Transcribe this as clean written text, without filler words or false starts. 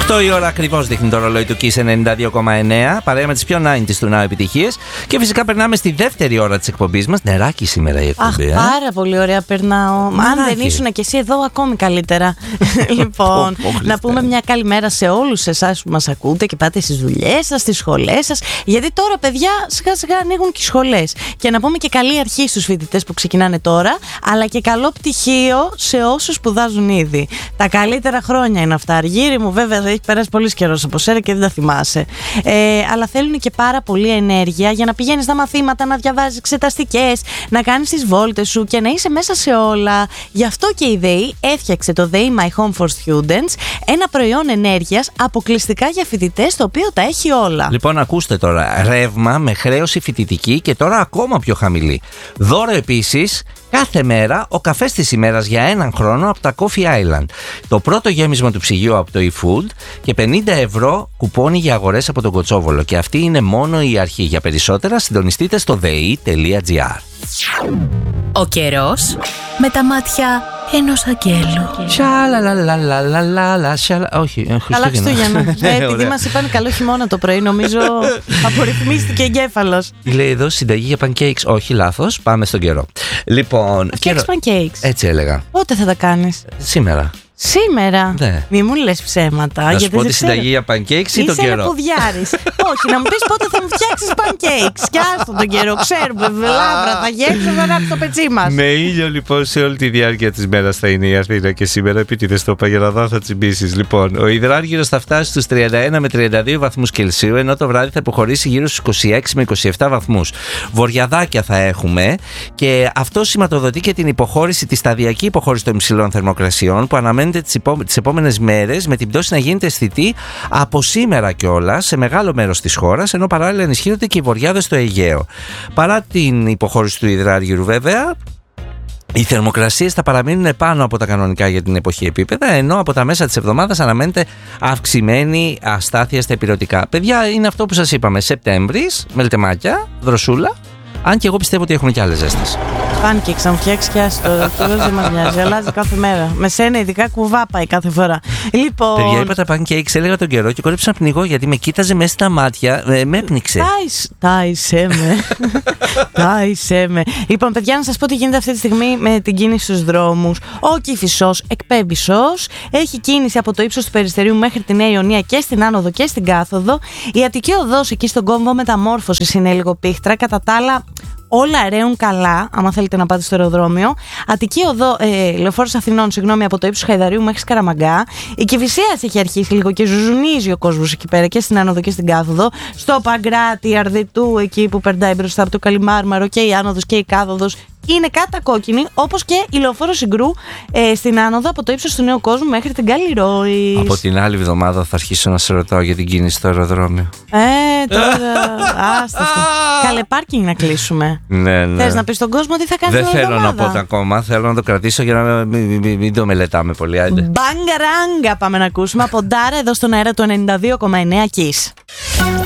8 η ώρα ακριβώς δείχνει το ρολόι του Kiss 92,9. Παρέα με τις πιο 90s του Now επιτυχίες. Και φυσικά περνάμε στη δεύτερη ώρα της εκπομπής μας. Νεράκι σήμερα η εκπομπή. Πάρα πολύ ωραία περνάω. Αν δεν ήσουν και εσύ εδώ, ακόμη καλύτερα. Λοιπόν, να πούμε μια καλημέρα σε όλους εσάς που μας ακούτε και πάτε στις δουλειές σας, στις σχολές σας. Γιατί τώρα, παιδιά, σιγά σιγά ανοίγουν και οι σχολές. Και να πούμε και καλή αρχή στους φοιτητές που ξεκινάνε τώρα, αλλά και καλό πτυχίο σε όσους σπουδάζουν ήδη. Τα καλύτερα χρόνια είναι αυτά. Αργύρι μου, βέβαια, έχει περάσει πολύ καιρός από σένα και δεν τα θυμάσαι. Αλλά θέλουν και πάρα πολύ ενέργεια για να πηγαίνεις στα μαθήματα, να διαβάζεις εξεταστικές, να κάνεις τις βόλτες σου και να είσαι μέσα σε όλα. Γι' αυτό και η ΔΕΗ έφτιαξε το ΔΕΗ My Home for Students, ένα προϊόν ενέργειας αποκλειστικά για φοιτητές, το οποίο τα έχει όλα. Λοιπόν, ακούστε τώρα. Ρεύμα με χρέωση φοιτητική και τώρα ακόμα πιο χαμηλή. Δώρο επίσης. Κάθε μέρα ο καφές της ημέρας για έναν χρόνο από τα Coffee Island. Το πρώτο γέμισμα του ψυγείου από το eFood και 50 ευρώ κουπόνι για αγορές από τον Κοτσόβολο. Και αυτή είναι μόνο η αρχή. Για περισσότερα συντονιστείτε στο dei.gr. Ο καιρός με τα μάτια ενός αγγέλου. Όχι, καλά Χριστούγεννα. Επειδή μας είπαν καλό χειμώνα το πρωί, νομίζω απορριθμίστηκε εγκέφαλος. Λέει εδώ συνταγή για pancakes. Όχι, λάθος. Πάμε στον καιρό. Λοιπόν, pancakes. Έτσι έλεγα. Πότε θα τα κάνεις? Σήμερα. Σήμερα. Ναι. Μη μου λες ψέματα. Να σου πω τη συνταγή για pancakes ή τον καιρό? Είσαι ένα πουδιάρης. Όχι, να μου πεις πότε θα μου φτιάξεις pancakes. Κι άστο τον καιρό. Ξέρουμε, λάβρα θα γέμψω, θα ράξει το πετσί μας. Με ήλιο λοιπόν σε όλη τη διάρκεια της μέρας θα είναι η Αθήνα και σήμερα επίτηδες το είπα για να δω θα τσιμπήσεις. Λοιπόν, ο υδράργυρος θα φτάσει στους 31 με 32 βαθμούς Κελσίου, ενώ το βράδυ θα υποχωρήσει γύρω στους 26 με 27 βαθμούς. Βοριαδάκια θα έχουμε και αυτό σηματοδοτεί και την υποχώρηση, τη σταδιακή υποχώρηση των υψηλών θερμοκρασιών που αναμένεται τις επόμενες μέρες, με την πτώση να γίνεται αισθητή από σήμερα κιόλας σε μεγάλο μέρος της χώρας, ενώ παράλληλα ενισχύονται και οι βοριάδες στο Αιγαίο. Παρά την υποχώρηση του υδράργυρου, βέβαια, οι θερμοκρασίες θα παραμείνουν πάνω από τα κανονικά για την εποχή επίπεδα, ενώ από τα μέσα της εβδομάδας αναμένεται αυξημένη αστάθεια στα ηπειρωτικά. Παιδιά, είναι αυτό που σας είπαμε. Σεπτέμβρης, μελτεμάκια, δροσούλα. Αν και εγώ πιστεύω ότι έχουν και άλλες ζέστες. Pancakes, θα μου φτιάξει κι άστο. Δεν μας νοιάζει. Αλλάζει κάθε μέρα. Με σένα ειδικά κουβά πάει κάθε φορά. Λοιπόν. Παιδιά, είπα τα pancakes, έλεγα τον καιρό και κόρεψα να πνιγώ γιατί με κοίταζε μέσα στα μάτια. Με έπνιξε. Τάισε με. Τάισε με. Λοιπόν, παιδιά, να σας πω τι γίνεται αυτή τη στιγμή με την κίνηση στους δρόμους. Ο Κηφισός εκπέμπει σως. Έχει κίνηση από το ύψος του Περιστερίου μέχρι τη Νέα Ιωνία και στην άνοδο και στην κάθοδο. Η Αττική Οδός εκεί στον κόμβο Μεταμόρφωσης είναι λίγο πίχτρα. Κατά τα άλλα, όλα ρέουν καλά, άμα θέλετε να πάτε στο αεροδρόμιο. Αττική Οδό, Λεωφόρος Αθηνών, από το ύψος Χαϊδαρίου μέχρι Σκαραμαγκά. Η Κηφισίας έχει αρχίσει λίγο και ζουζουνίζει ο κόσμος εκεί πέρα και στην άνοδο και στην κάθοδο. Στο Παγκράτη, Αρδιτού, εκεί που περνάει μπροστά από το Καλιμάρμαρο, και η άνοδος και η κάθοδος είναι κατακόκκινη, όπως και η Λεωφόρο Συγκρού στην άνοδο από το ύψος του Νέου Κόσμου μέχρι την Καλλιρόης. Από την άλλη εβδομάδα θα αρχίσω να σε ρωτάω για την κίνηση στο αεροδρόμιο. Τώρα. Άστα. Καλέ πάρκινγκ να κλείσουμε. Ναι. Θες να πεις στον κόσμο τι θα κάνεις? Δεν θέλω να πω το ακόμα. Θέλω να το κρατήσω για να μην το μελετάμε πολύ. Μπαγκαράγκα πάμε να ακούσουμε από Ντάρα εδώ στον αέρα του 92,9 Kiss.